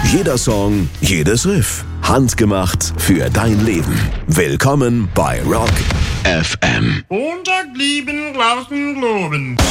Jeder Song, jedes Riff. Handgemacht für dein Leben. Willkommen bei Rock FM. Montag lieben, draußen loben.